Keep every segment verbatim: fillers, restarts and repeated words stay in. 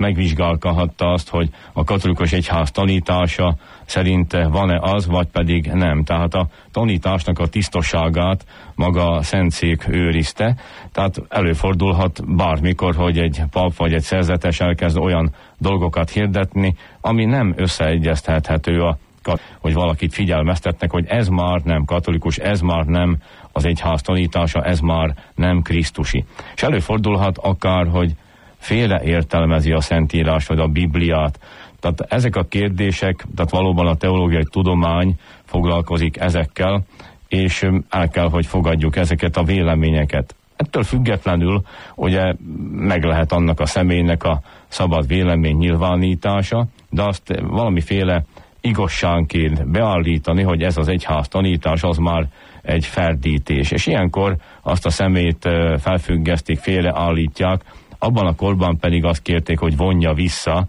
megvizsgálhatta azt, hogy a katolikus egyház tanítása szerint van-e az, vagy pedig nem. Tehát a tanításnak a tisztaságát maga a Szentszék őrizte, tehát előfordulhat bármikor, hogy egy pap vagy egy szerzetes elkezd olyan dolgokat hirdetni, ami nem összeegyeztethető a hogy valakit figyelmeztetnek, hogy ez már nem katolikus, ez már nem az egyház tanítása, ez már nem krisztusi. És előfordulhat akár, hogy féle értelmezi a Szentírás vagy a Bibliát. Tehát ezek a kérdések, tehát valóban a teológiai tudomány foglalkozik ezekkel, és el kell, hogy fogadjuk ezeket a véleményeket. Ettől függetlenül ugye meg lehet annak a személynek a szabad vélemény nyilvánítása, de azt valamiféle igazságként beállítani, hogy ez az egyház tanítás, az már egy ferdítés. És ilyenkor azt a szemét felfüggesztik, félreállítják, abban a korban pedig azt kérték, hogy vonja vissza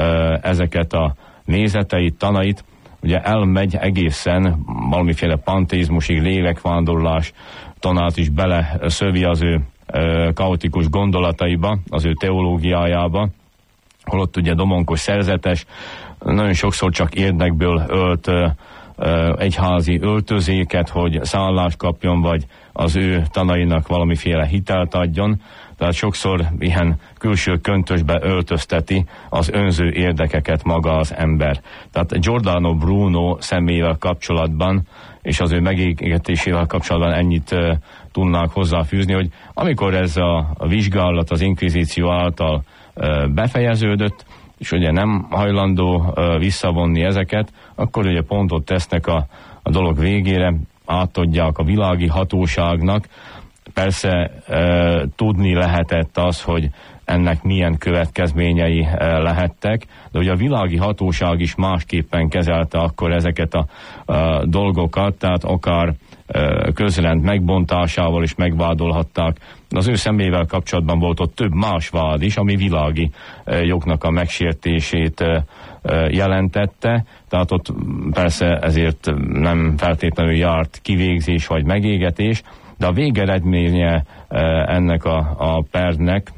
ezeket a nézeteit, tanait. Ugye elmegy egészen valamiféle panteizmusig, lélekvándorlás tanát is bele szövi az ő kaotikus gondolataiba, az ő teológiájába, holott ugye domonkos szerzetes, nagyon sokszor csak érdekből ölt ö, ö, egyházi öltözéket, hogy szállást kapjon, vagy az ő tanainak valamiféle hitelt adjon. Tehát sokszor ilyen külső köntösbe öltözteti az önző érdekeket maga az ember. Tehát Giordano Bruno személyével kapcsolatban, és az ő megégetésével kapcsolatban ennyit ö, tudnák hozzáfűzni, hogy amikor ez a, a vizsgálat az inkvizíció által ö, befejeződött, és ugye nem hajlandó uh, visszavonni ezeket, akkor ugye pontot tesznek a, a dolog végére, átadják a világi hatóságnak. Persze uh, tudni lehetett az, hogy ennek milyen következményei uh, lehettek, de ugye a világi hatóság is másképpen kezelte akkor ezeket a uh, dolgokat, tehát akár uh, közrend megbontásával is megvádolhatták. Az ő személyével kapcsolatban volt ott több más vád is, ami világi uh, jognak a megsértését uh, uh, jelentette, tehát ott persze ezért nem feltétlenül járt kivégzés vagy megégetés, de a végeredménye uh, ennek a, a pernek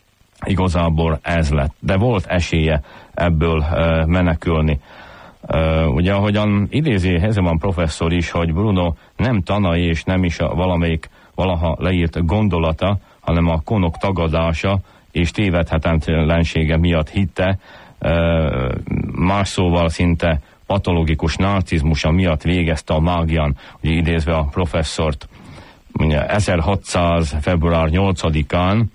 igazából ez lett. De volt esélye ebből uh, menekülni. Uh, ugye ahogyan idézi Hezeman professzor is, hogy Bruno nem tanai és nem is a valamelyik valaha leírt gondolata, hanem a konok tagadása és tévedhetetlensége miatt hitte, uh, más szóval szinte patológikus narcizmusa miatt végezte a mágián, ugye idézve a professzort. Ugye ezerhatszáz február nyolcadikán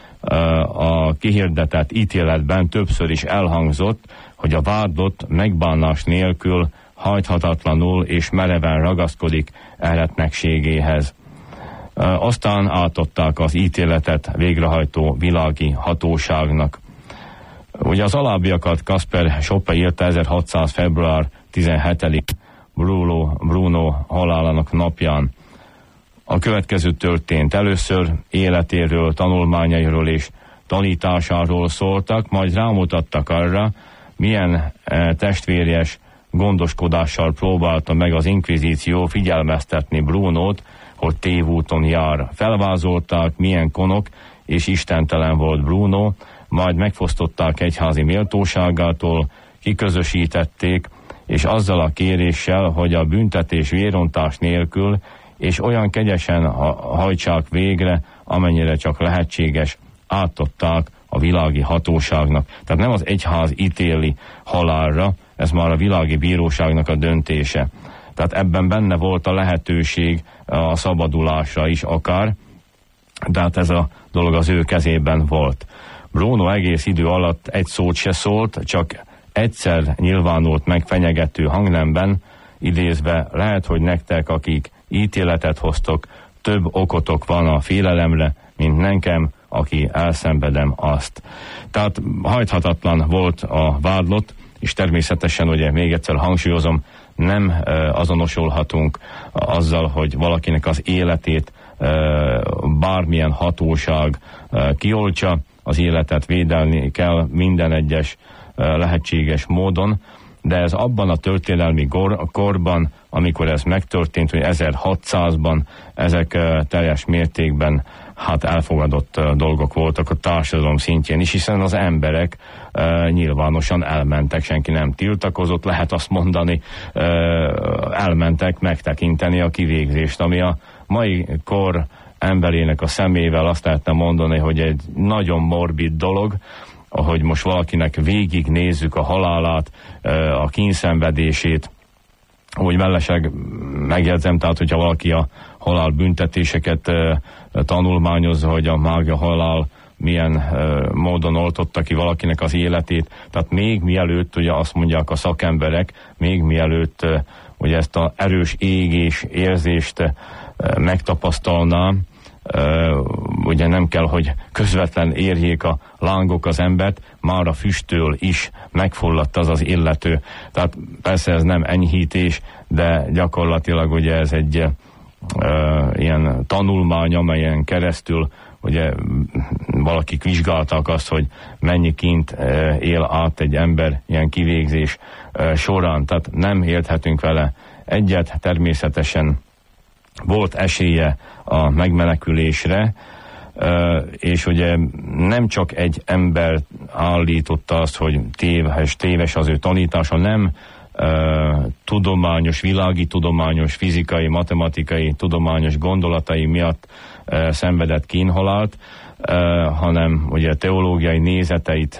a kihirdetett ítéletben többször is elhangzott, hogy a vádlott megbánás nélkül hajthatatlanul és mereven ragaszkodik eretnekségéhez. Aztán átadták az ítéletet végrehajtó világi hatóságnak. Ugye az alábbiakat Kasper Schoppe írta ezerhatszáz február tizenhetedikén Bruno, Bruno halálának napján. A következő történt. Először életéről, tanulmányairól és tanításáról szóltak, majd rámutattak arra, milyen e, testvérjes gondoskodással próbálta meg az inkvizíció figyelmeztetni Brunót, hogy tévúton jár. Felvázolták, milyen konok és istentelen volt Bruno, majd megfosztották egyházi méltóságától, kiközösítették, és azzal a kéréssel, hogy a büntetés vérontás nélkül és olyan kegyesen hajtsák végre, amennyire csak lehetséges, átadták a világi hatóságnak. Tehát nem az egyház ítéli halálra, ez már a világi bíróságnak a döntése. Tehát ebben benne volt a lehetőség a szabadulásra is akár, de hát ez a dolog az ő kezében volt. Bruno egész idő alatt egy szót se szólt, csak egyszer nyilvánult meg fenyegető hangnemben, idézve, lehet, hogy nektek, akik ítéletet hoztok, több okotok van a félelemre, mint nekem, aki elszenvedem azt. Tehát hajthatatlan volt a vádlott, és természetesen, ugye még egyszer hangsúlyozom, nem e, azonosulhatunk azzal, hogy valakinek az életét e, bármilyen hatóság e, kioltsa, az életet védelni kell minden egyes e, lehetséges módon, de ez abban a történelmi kor, korban, amikor ez megtörtént, hogy ezerhatszázban ezek e, teljes mértékben hát elfogadott dolgok voltak a társadalom szintjén is, hiszen az emberek e, nyilvánosan elmentek, senki nem tiltakozott, lehet azt mondani, e, elmentek megtekinteni a kivégzést, ami a mai kor emberének a szemével azt lehetne mondani, hogy egy nagyon morbid dolog, ahogy most valakinek végig nézzük a halálát, a kínszenvedését, hogy mellesleg megjegyzem, tehát hogyha valaki a halálbüntetéseket tanulmányozza, hogy a mágia halál milyen módon oltotta ki valakinek az életét, tehát még mielőtt, ugye azt mondják a szakemberek, még mielőtt ugye ezt az erős égés érzést megtapasztalná, Uh, ugye nem kell, hogy közvetlen érjék a lángok az embert, már a füsttől is megfulladt az az illető. Tehát persze ez nem enyhítés, de gyakorlatilag ugye ez egy uh, ilyen tanulmány, amelyen keresztül ugye valakik vizsgáltak azt, hogy mennyi kint uh, él át egy ember ilyen kivégzés uh, során. Tehát nem élthetünk vele egyet, természetesen volt esélye a megmenekülésre, és ugye nem csak egy ember állította azt, hogy téves, téves az ő tanítása, nem tudományos, világi tudományos, fizikai, matematikai, tudományos gondolatai miatt szenvedett kínhalált, hanem ugye teológiai nézeteit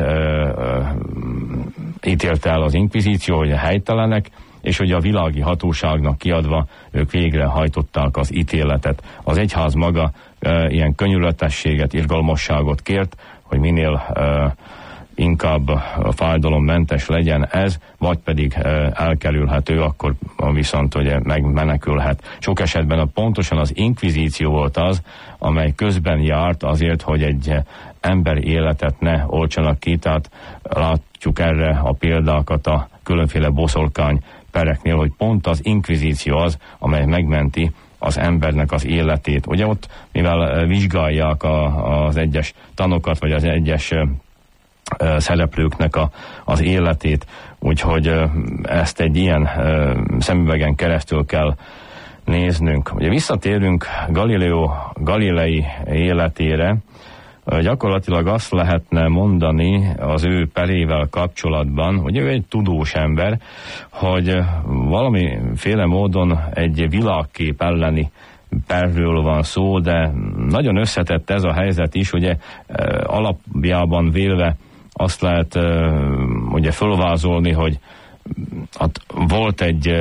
ítélte el az inkvizíció, hogy helytelenek, és hogy a világi hatóságnak kiadva ők végrehajtották az ítéletet. Az egyház maga e, ilyen könyörületességet, irgalmasságot kért, hogy minél e, inkább fájdalommentes legyen ez, vagy pedig e, elkerülhető, akkor viszont ugye megmenekülhet. Sok esetben a, pontosan az inkvizíció volt az, amely közben járt azért, hogy egy ember életet ne oltsanak ki, tehát látjuk erre a példákat a különféle boszorkány pereknél, hogy pont az inkvizíció az, amely megmenti az embernek az életét. Ugye ott, mivel vizsgálják a, az egyes tanokat, vagy az egyes ö, szereplőknek a, az életét, úgyhogy ö, ezt egy ilyen ö, szemüvegen keresztül kell néznünk. Ugye visszatérünk Galileo Galilei életére, gyakorlatilag azt lehetne mondani az ő perével kapcsolatban, hogy ő egy tudós ember, hogy valamiféle módon egy világkép elleni perről van szó, de nagyon összetett ez a helyzet is, ugye alapjában vélve azt lehet ugye fölvázolni, hogy hát volt egy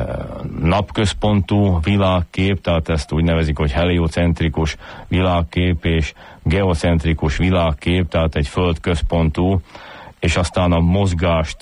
napközpontú világkép, tehát ezt úgy nevezik, hogy heliocentrikus világkép és geocentrikus világkép, tehát egy földközpontú, és aztán a mozgást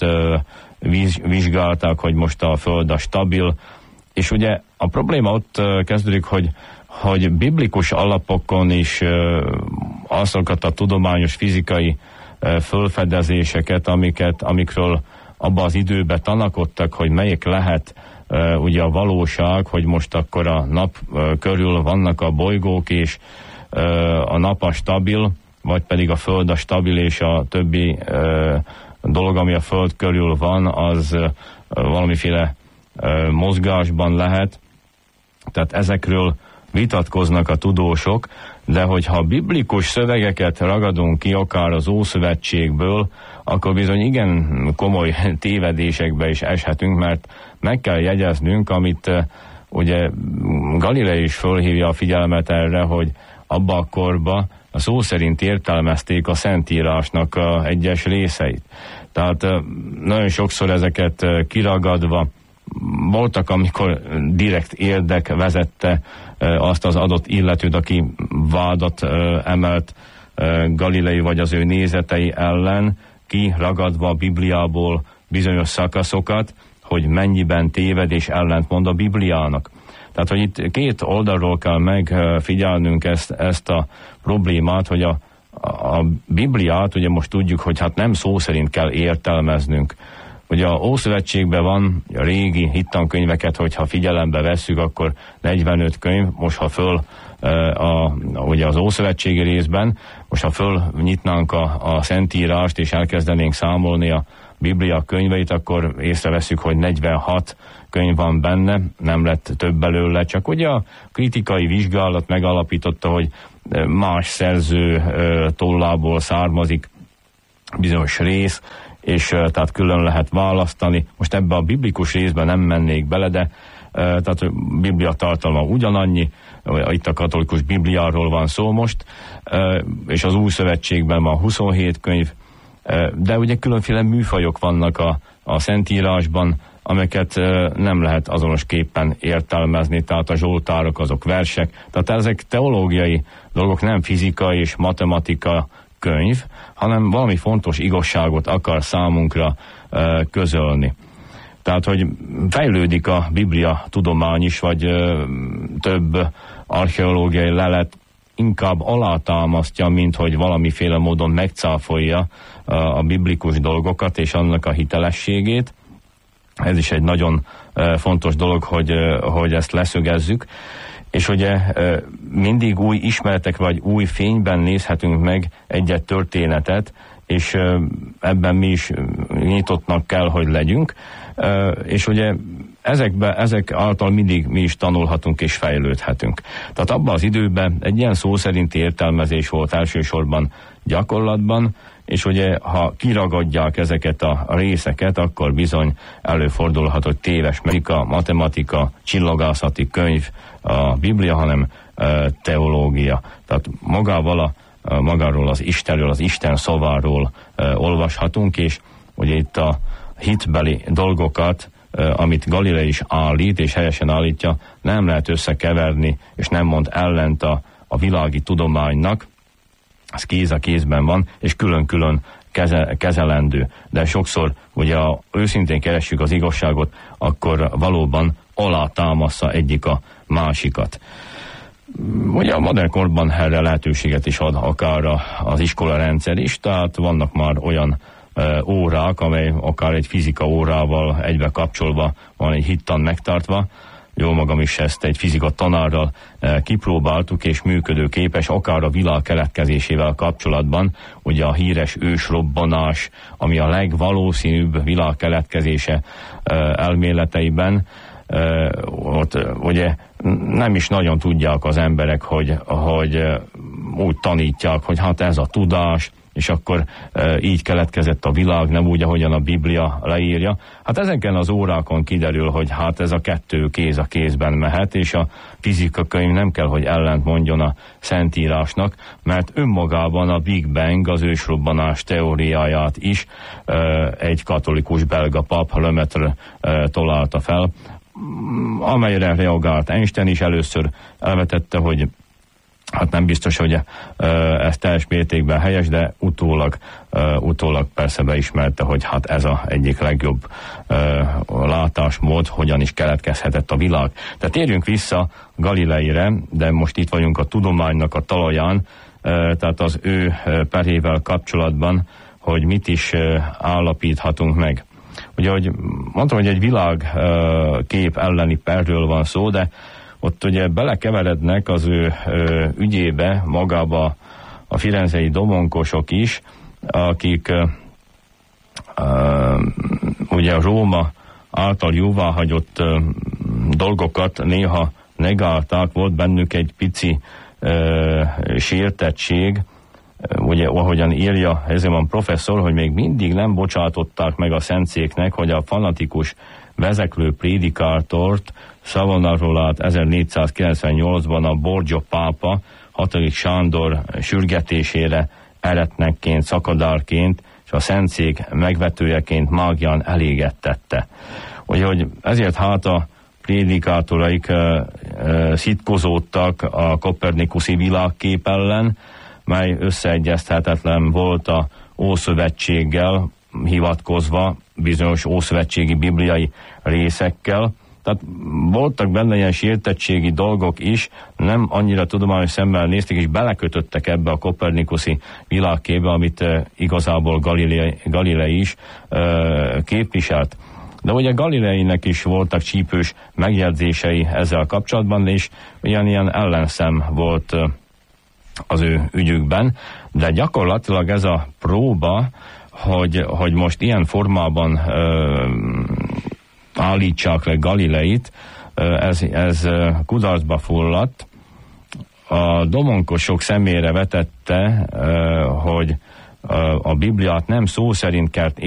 vizsgálták, hogy most a föld a stabil, és ugye a probléma ott kezdődik, hogy, hogy biblikus alapokon is azokat a tudományos fizikai fölfedezéseket, amiket, amikről abban az időben tanakodtak, hogy melyik lehet uh, ugye a valóság, hogy most akkor a nap uh, körül vannak a bolygók, és uh, a nap a stabil, vagy pedig a föld a stabil, és a többi uh, dolog, ami a föld körül van, az uh, valamiféle uh, mozgásban lehet. Tehát ezekről vitatkoznak a tudósok, de hogyha biblikus szövegeket ragadunk ki, akár az Ószövetségből, akkor bizony igen komoly tévedésekbe is eshetünk, mert meg kell jegyeznünk, amit uh, ugye Galilei is fölhívja a figyelmet erre, hogy abba a korba a szó szerint értelmezték a Szentírásnak a egyes részeit. Tehát uh, nagyon sokszor ezeket uh, kiragadva, voltak, amikor direkt érdek vezette uh, azt az adott illetőt, aki vádat uh, emelt uh, Galilei vagy az ő nézetei ellen, kiragadva a Bibliából bizonyos szakaszokat, hogy mennyiben téved és ellentmond a Bibliának. Tehát, hogy itt két oldalról kell megfigyelnünk ezt, ezt a problémát, hogy a, a Bibliát, ugye most tudjuk, hogy hát nem szó szerint kell értelmeznünk. Ugye a Ószövetségben van a régi hittankönyveket, hogyha figyelembe vesszük, akkor negyvenöt könyv, most ha föl a, ugye az Ószövetségi részben, most ha fölnyitnánk a, a Szentírást és elkezdenénk számolni a Biblia könyveit, akkor észreveszünk, hogy negyvenhat könyv van benne, nem lett több belőle, csak ugye a kritikai vizsgálat megalapította, hogy más szerző tollából származik bizonyos rész, és tehát külön lehet választani. Most ebbe a biblikus részben nem mennék bele, de tehát a Biblia tartalma ugyanannyi, itt a katolikus Bibliáról van szó most, és az Új Szövetségben van huszonhét könyv, de ugye különféle műfajok vannak a, a Szentírásban, amiket nem lehet azonosképpen értelmezni, tehát a zsoltárok azok versek, tehát ezek teológiai dolgok, nem fizika és matematika könyv, hanem valami fontos igazságot akar számunkra közölni. Tehát, hogy fejlődik a Biblia tudomány is, vagy ö, több archeológiai lelet inkább alátámasztja, mint hogy valamiféle módon megcáfolja a, a biblikus dolgokat és annak a hitelességét. Ez is egy nagyon ö, fontos dolog, hogy, ö, hogy ezt leszögezzük. És ugye ö, mindig új ismeretek vagy új fényben nézhetünk meg egy-egy történetet, és ö, ebben mi is nyitottnak kell, hogy legyünk. Uh, és ugye ezekbe, ezek által mindig mi is tanulhatunk és fejlődhetünk. Tehát abban az időben egy ilyen szó szerinti értelmezés volt elsősorban gyakorlatban, és ugye ha kiragadják ezeket a részeket, akkor bizony előfordulhat, hogy téves a matematika, csillagászati könyv, a Biblia, hanem uh, teológia. Tehát magával a, uh, magáról az Istenről, az Isten szaváról uh, olvashatunk, és ugye itt a hitbeli dolgokat, amit Galilei is állít, és helyesen állítja, nem lehet összekeverni, és nem mond ellent a, a világi tudománynak. Ez kéz a kézben van, és külön-külön keze, kezelendő. De sokszor, ugye, ha őszintén keressük az igazságot, akkor valóban alátámassza egyik a másikat. Ugye a modern korban erre lehetőséget is ad akár az iskola rendszer is, tehát vannak már olyan órák, amely akár egy fizika órával egybe kapcsolva van egy hittan megtartva. Jó magam is ezt egy fizika tanárral kipróbáltuk, és működőképes, akár a világ keletkezésével kapcsolatban, ugye a híres ősrobbanás, ami a legvalószínűbb világ keletkezése elméleteiben, ott ugye nem is nagyon tudják az emberek, hogy, hogy úgy tanítják, hogy hát ez a tudás, és akkor e, így keletkezett a világ, nem úgy, ahogyan a Biblia leírja. Hát ezeken az órákon kiderül, hogy hát ez a kettő kéz a kézben mehet, és a fizikakönyv nem kell, hogy ellent mondjon a Szentírásnak, mert önmagában a Big Bang, az ősrobbanás teóriáját is e, egy katolikus belga pap, Lemaitre e, találta fel, amelyre reagált Einstein is. Először elvetette, hogy hát nem biztos, hogy ez teljes mértékben helyes, de utólag, utólag persze beismerte, hogy hát ez az egyik legjobb látásmód, hogyan is keletkezhetett a világ. De térjünk vissza Galileire, de most itt vagyunk a tudománynak a talaján, tehát az ő perével kapcsolatban, hogy mit is állapíthatunk meg. Ugye, hogy mondtam, hogy egy világkép elleni perről van szó, de ott ugye belekeverednek az ő ö, ügyébe magába a firenzei domonkosok is, akik ö, ö, ugye a Róma által jóváhagyott ö, dolgokat néha negálták, volt bennük egy pici ö, sértettség, ugye ahogyan írja Hezeman professzor, hogy még mindig nem bocsátották meg a szentszéknek, hogy a fanatikus vezeklő prédikátort, Savonarolát ezernégyszázkilencvennyolcban a Borgia pápa hatodik Sándor sürgetésére eretnekként, szakadárként és a szentszék megvetőjeként mágián elégettette. Úgyhogy ezért hát a prédikátoraik uh, uh, szitkozódtak a kopernikuszi világkép ellen, mely összeegyeztethetetlen volt a Ószövetséggel, hivatkozva bizonyos ószövetségi bibliai részekkel. Tehát voltak benne ilyen sértettségi dolgok is, nem annyira tudományos szemmel nézték, és belekötöttek ebbe a kopernikuszi világképbe, amit uh, igazából Galilei, Galilei is uh, képviselt. De ugye Galileinek is voltak csípős megjegyzései ezzel kapcsolatban, és ilyen-ilyen ellenszem volt uh, az ő ügyükben, de gyakorlatilag ez a próba, hogy, hogy most ilyen formában uh, állítsák le Galileit, uh, ez, ez uh, kudarcba fulladt. a domonkosok szemére vetette, hogy a Bibliát nem szó szerint kell